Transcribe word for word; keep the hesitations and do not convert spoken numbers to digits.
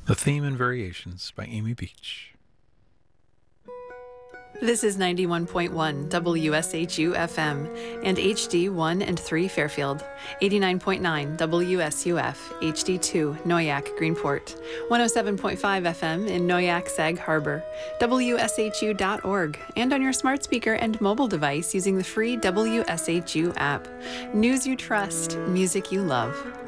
The Theme and Variations by Amy Beach. This is ninety-one point one W S H U F M and H D one and three Fairfield, eighty-nine point nine W S U F, H D two Noyak Greenport, one oh seven point five F M in Noyak Sag Harbor, W S H U dot org, and on your smart speaker and mobile device using the free W S H U app. News you trust, music you love.